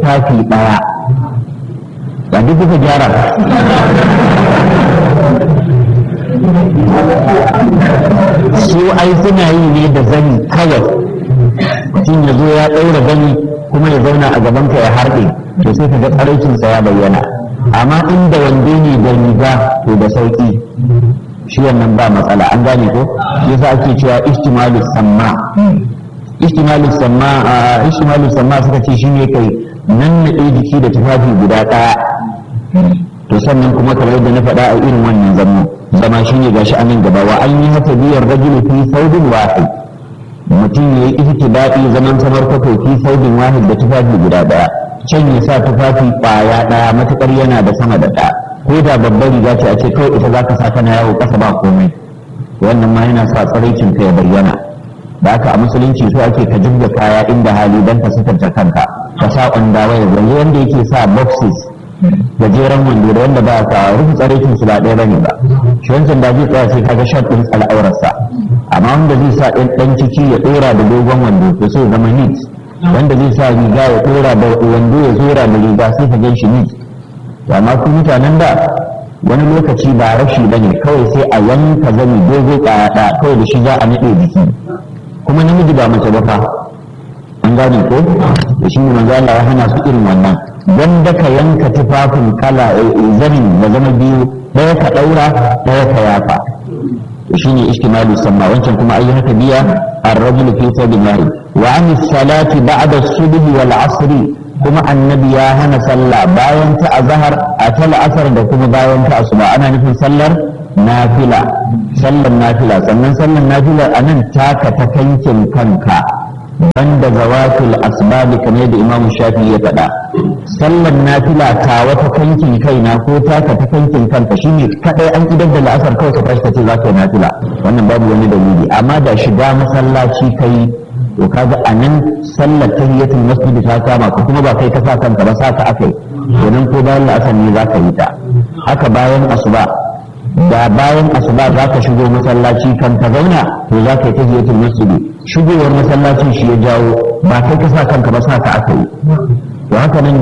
tufafi ɗaya ba duk kuka gyara su ai suna yi ne da zani kawai mutum ya zo ya ɗaura zani kuma ya zauna a gabanka ya harɗe to sai ka ga tsaraicinsa ya bayyana amma inda wando ne da riga to da sauƙi shi wannan ba matsala an gane ko yasa ake cewa ihtimalus samma suka ce shine kai nan na jiki da tufafi guda ɗaya to sannan kuma kamar yadda na faɗa a irin wannan zama shine gashi a nan gaba wa an yi haka biyar rajulu fi saudin wahid mutum ya yi ihtiba'i zaman samar kwato fi saudin wahid da tufafi guda ɗaya can ya sa tufafi ƙwaya ɗaya matuƙar yana da sama da ɗaya ko da babbar riga ce a ce kawai ita za ka sa kana yawo ƙasa ba komai wannan ma yana sa tsaraicin ka ya bayyana da haka a musulunci so ake ka jibga kaya inda hali don ka sitarta kanka ka sa ƙwanda waya yanzu wanda yake sa boxes gajeren wando da wanda ba ka rufe tsaraicin su ba ɗaya bane ba shi wancan da zai tsaya sai kaga shot ɗin al'aurarsa amma wanda zai sa ɗan ciki ya ɗora da dogon wando to sai zama neat wanda zai sa riga ya ɗora da wando ya zora da riga sai ka gan shi neat amma ku mutanen da wani lokaci ba rashi ba ne kawai sai a yanka zani dogo ƙayaɗa kawai da shi za a naɗe jiki kuma namiji ba mace ba fa an gane ko da shi ne manzo Allah ya hana su irin wannan dan da ka yanka tufafin kala zanin da zama biyu ɗaya ka ɗaura ɗaya ka yafa shi ne ishtimalu samma wancan kuma ayi haka biya ar-rajulu fi thawbin wahid wa an as-salati ba'da as-subh wal 'asr kuma annabi ya hana sallah bayan ta azhar a ta asar da kuma bayan ta asuba ana nufin sallar nafila sannan sallar nafila anan taka ta kankin kanka banda zawatul asbab kamar da Imam Shafi'i ya faɗa sallar nafila ta wata kankin kaina ko taka ta kankin kanka shine kadai an idar da la'asar kawai ka tashi kace za ka yi nafila wannan babu wani dalili amma da shiga masallaci kai to kaga anan sallar tahiyatul masjid ta kama ka kuma ba kai ka sa kanka ba sa ka akai domin ko bayan la'asar ne za ka yi ta haka bayan asuba da bayan asuba za ka shigo masallaci kan ka zauna to za ka yi tahiyatul masjid shigowar masallacin shi ya jawo ba kai ka sa kanka ba sa ka akai to haka nan